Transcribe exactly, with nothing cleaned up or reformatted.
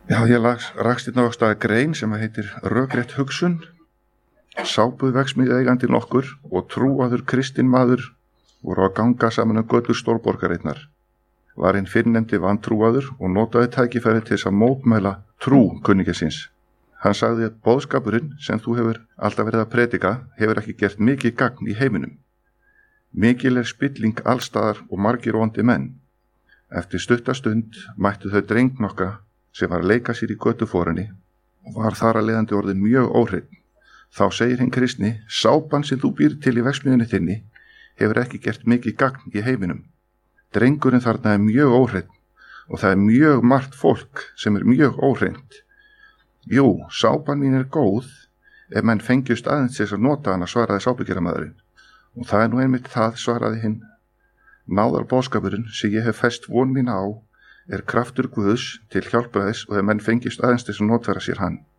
Já, ég lags, rakst inn á staða grein sem heitir Rökrétt hugsun. Sápuverksmiðju eigandi nokkur og trúaður kristinn maður voru að ganga saman um götur stórborgarinnar. Var hinn fyrrnefndi vantrúaður og notaði tækifæri til þess að mótmæla trú kunningisins. Hann sagði að boðskapurinn sem þú hefur alltaf verið að predika hefur ekki gert mikið gagn í heiminum. Mikil er spilling allstaðar og margir vondi menn. Eftir stutta stund mættu þau dreng nokka sem var að leika sér í götuforunni og var þar að leiðandi orðin mjög óhreinn. Þá segir hinn kristni, sápan sem þú býr til í verksmiðjunni þinni hefur ekki gert mikið gagn í heiminum. Drengurinn þarna er mjög óhreinn og það er mjög margt fólk sem er mjög óhreint. Jú, sápan mín er góð ef menn fengjust aðeins þess að nota hana, svaraði sápugerðarmaðurinn. Og það er nú einmitt það, svaraði hinn. Náðar boðskapurinn sem ég hef fest von mína á er kraftur Guðs til hjálpræðis og ef menn fengist aðeins þess að notfæra sér hann.